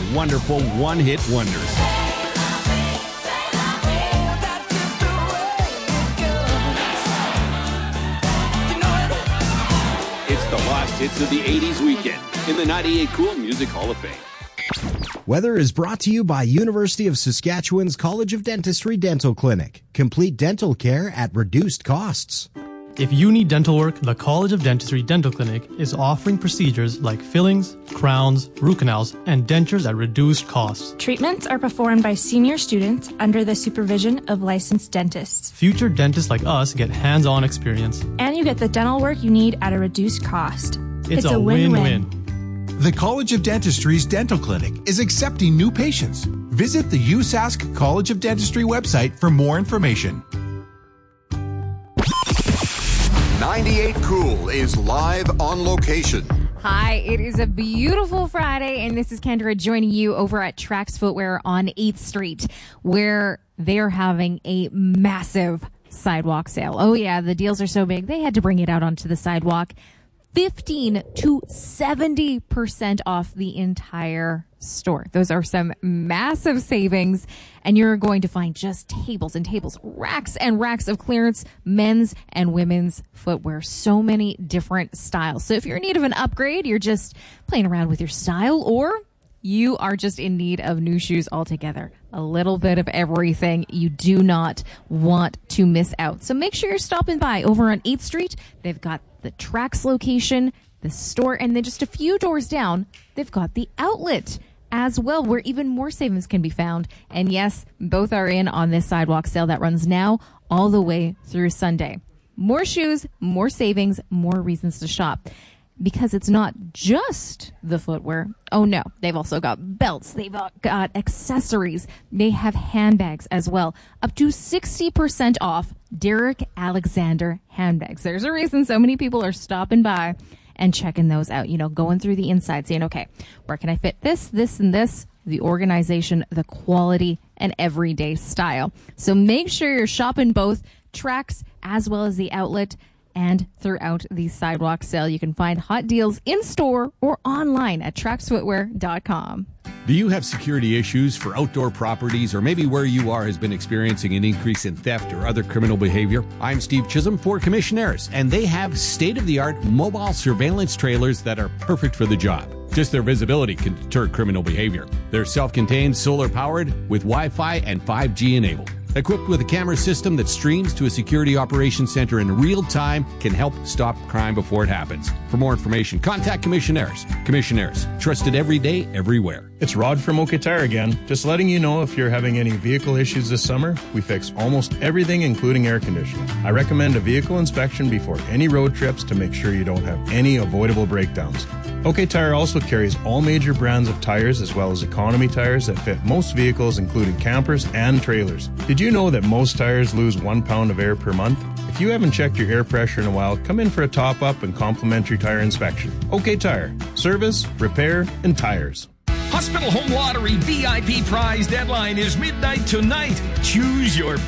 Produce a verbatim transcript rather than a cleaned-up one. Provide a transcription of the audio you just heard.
wonderful one-hit wonders. It's the Lost Hits of the eighties weekend in the ninety-eight Cool Music Hall of Fame. Weather is brought to you by University of Saskatchewan's College of Dentistry Dental Clinic. Complete dental care at reduced costs. If you need dental work, the College of Dentistry Dental Clinic is offering procedures like fillings, crowns, root canals, and dentures at reduced costs. Treatments are performed by senior students under the supervision of licensed dentists. Future dentists like us get hands-on experience. And you get the dental work you need at a reduced cost. It's, it's a, a win-win. The College of Dentistry's Dental Clinic is accepting new patients. Visit the U S A S C College of Dentistry website for more information. ninety-eight Cool is live on location. Hi, it is a beautiful Friday, and this is Kendra joining you over at Trax Footwear on eighth Street, where they're having a massive sidewalk sale. Oh, yeah, the deals are so big, they had to bring it out onto the sidewalk. fifteen to seventy percent off the entire store. Those are some massive savings, and you're going to find just tables and tables, racks and racks of clearance, men's and women's footwear. So many different styles. So if you're in need of an upgrade, you're just playing around with your style, or you are just in need of new shoes altogether. A little bit of everything. You do not want to miss out. So make sure you're stopping by over on eighth Street. They've got the Trax location, the store, and then just a few doors down, they've got the outlet as well, where even more savings can be found. And yes, both are in on this sidewalk sale that runs now all the way through Sunday. More shoes, more savings, more reasons to shop. Because it's not just the footwear. Oh, no. They've also got belts. They've got accessories. They have handbags as well. Up to sixty percent off Derek Alexander handbags. There's a reason so many people are stopping by and checking those out. You know, going through the inside, saying, okay, where can I fit this, this, and this? The organization, the quality, and everyday style. So make sure you're shopping both Trax as well as the outlet. And throughout the sidewalk sale, you can find hot deals in store or online at trax footwear dot com. Do you have security issues for outdoor properties, or maybe where you are has been experiencing an increase in theft or other criminal behavior? I'm Steve Chisholm for Commissionaires, and they have state-of-the-art mobile surveillance trailers that are perfect for the job. Just their visibility can deter criminal behavior. They're self-contained, solar-powered, with Wi-Fi and five G enabled. Equipped with a camera system that streams to a security operations center in real time, can help stop crime before it happens. For more information, contact Commissionaires. Commissionaires, trusted every day, everywhere. It's Rod from OK Tire again. Just letting you know, if you're having any vehicle issues this summer, we fix almost everything, including air conditioning. I recommend a vehicle inspection before any road trips to make sure you don't have any avoidable breakdowns. OK Tire also carries all major brands of tires, as well as economy tires that fit most vehicles, including campers and trailers. Did you know that most tires lose one pound of air per month? If you haven't checked your air pressure in a while, come in for a top-up and complimentary tire inspection. OK Tire. Service, repair, and tires. Hospital Home Lottery V I P prize deadline is midnight tonight. Choose your